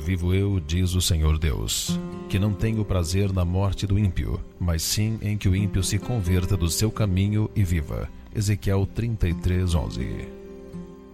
vivo eu, diz o Senhor Deus, que não tenho prazer na morte do ímpio, mas sim em que o ímpio se converta do seu caminho e viva. Ezequiel 33:11.